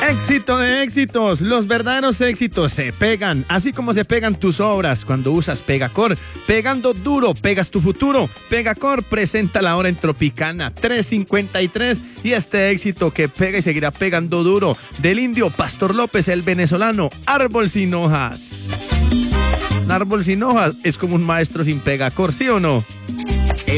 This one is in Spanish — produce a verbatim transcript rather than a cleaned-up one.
Éxito de éxitos. Los verdaderos éxitos se pegan, así como se pegan tus obras cuando usas Pegacor. Pegando duro, pegas tu futuro. Pegacor presenta la hora en Tropicana tres cincuenta y tres y este éxito que pega y seguirá pegando duro del indio Pastor López, el venezolano, Árbol sin hojas. Un árbol sin hojas es como un maestro sin Pegacor, ¿sí o no?